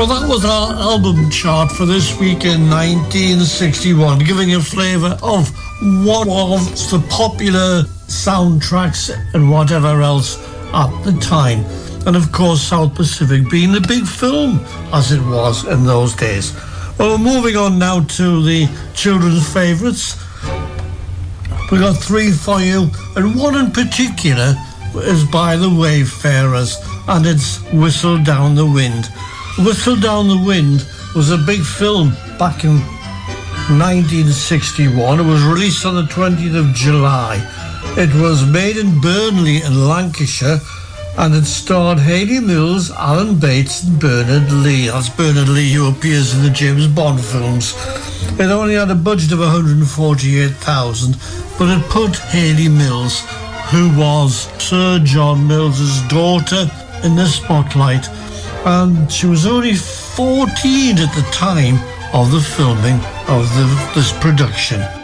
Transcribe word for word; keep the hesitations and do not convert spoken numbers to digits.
Well, that was our album chart for this week in nineteen sixty-one, giving you a flavour of what was the popular soundtracks and whatever else at the time. And of course, South Pacific being the big film, as it was in those days. Well, we're moving on now to the children's favourites. We got three for you, and one in particular is by the Wayfarers, and it's Whistle Down the Wind. Whistle Down the Wind was a big film back in nineteen sixty-one. It was released on the twentieth of July. It was made in Burnley in Lancashire, and it starred Hayley Mills, Alan Bates and Bernard Lee. That's Bernard Lee who appears in the James Bond films. It only had a budget of one hundred forty-eight thousand pounds, but it put Hayley Mills, who was Sir John Mills's daughter, in the spotlight, and she was only fourteen at the time of the filming of the, this production.